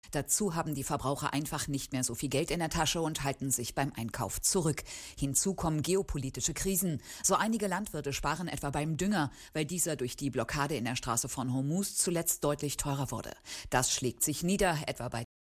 Dazu haben die Verbraucher einfach nicht mehr so viel Geld in der Tasche und halten sich beim Einkauf zurück. Hinzu kommen geopolitische Krisen. So einige Landwirte sparen etwa beim Dünger, weil dieser durch die Blockade in der Straße von Hormuz zuletzt deutlich teurer wurde. Das schlägt sich nieder, etwa bei